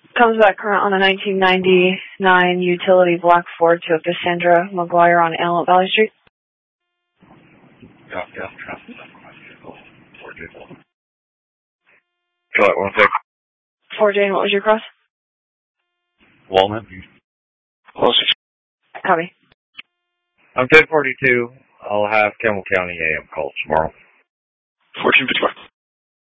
Comes back current on the 1999 utility black Ford to Cassandra McGuire on Antelope Valley Street. Yeah, traffic. 4J, what was your cross? Walnut. Copy. I'm 1042. I'll have Campbell County AM call tomorrow. 1455.